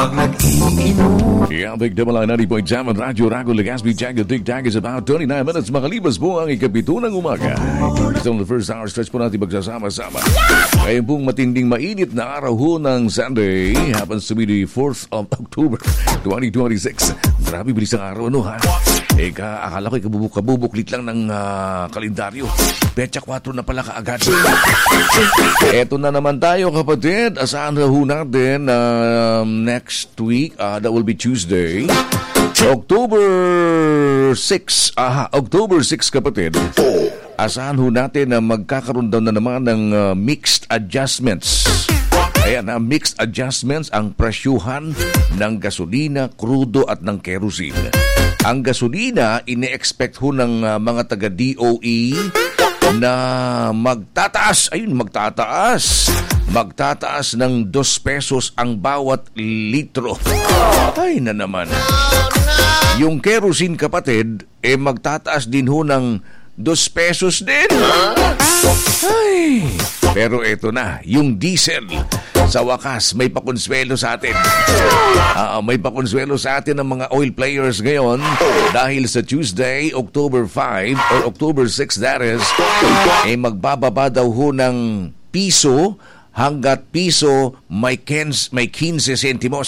Yeah, Big Double 90.7 Radyo Rago Legazpi Jagged Tig Tag is about 29 minutes makalipas po ang ikapito ng umaga. Ito the first hour stretch po natin magsasama-sama. Ngayon pong matinding mainit na araw ho ng Sunday happens to be the 4th of October 2026. Grabe bilis ang araw ha. Akala ko kabubuklit lang ng kalendaryo. Petsa 4 na pala kaagad. Eto na naman tayo kapatid. Asahan na ho natin next week, that will be Tuesday, October 6. October 6 kapatid. Asahan ho natin na magkakaroon daw na naman ng mixed adjustments. Ayan, mixed adjustments ang presyuhan ng gasolina, krudo at ng kerosene. Ang gasolina, ine-expect ho ng mga taga-DOE na magtataas. Ayun, magtataas ng 2 pesos ang bawat litro. Ay na naman. Yung kerosene kapatid, magtataas din ho ng 2 pesos din. Ay, pero eto na, yung diesel. Sa wakas, may pakonsuelo sa atin. May pakonsuelo sa atin ng mga oil players ngayon dahil sa Tuesday, October 5 or October 6 that is, magbababa daw ho ng piso hanggat piso may 15 centimos.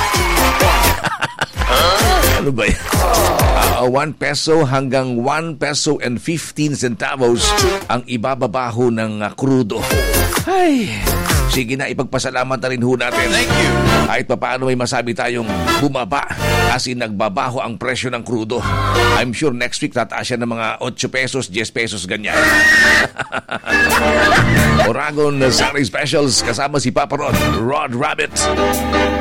Ano ba yan? 1 peso hanggang 1 peso and 15 centavos ang ibababaho ng krudo. Ay, sige na, ipagpasalamat na rin ho natin. Thank you. Kahit pa paano may masabi tayong bumaba kasi nagbabaho ang presyo ng krudo. I'm sure next week tataas siya ng mga 8 pesos, 10 pesos, ganyan. Oragon Sunday Specials kasama si Papa Rod Rabbit.